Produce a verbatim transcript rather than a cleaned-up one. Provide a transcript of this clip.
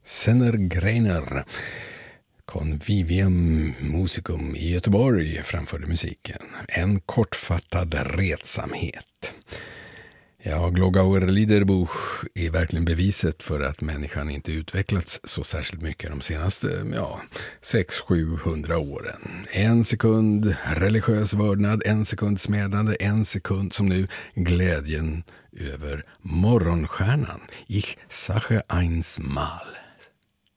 Senner Greiner, Convivium Musicum i Göteborg, framförde musiken. En kortfattad retsamhet. Ja, Glogauer Liederbuch är verkligen beviset för att människan inte utvecklats så särskilt mycket de senaste, ja, sex till sjuhundra åren. En sekund religiös vördnad, en sekund smedande, en sekund som nu glädjen över morgonstjärnan. Ich sage eins mal.